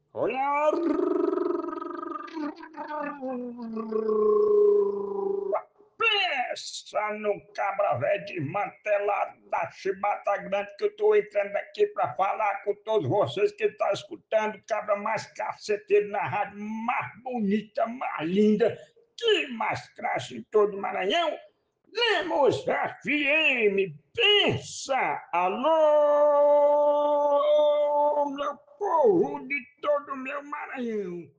Olha, pensa no cabra velho desmantelado da chibata grande que eu tô entrando aqui pra falar com todos vocês que estão escutando, cabra mais caceteiro na rádio, mais bonita, mais linda, que mais cracha em todo o Maranhão. Lemos FM, pensa! Alô, meu povo de todo o meu Maranhão!